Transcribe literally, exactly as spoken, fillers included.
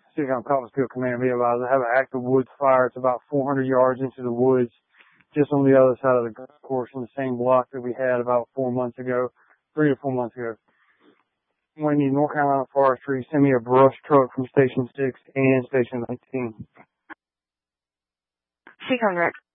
City Coppersville Command, be advised, I have an active woods fire. It's about four hundred yards into the woods, just on the other side of the golf course in the same block that we had about four months ago, three or four months ago. When you need North Carolina Forestry, send me a brush truck from Station six and Station nineteen. Seacon Rex.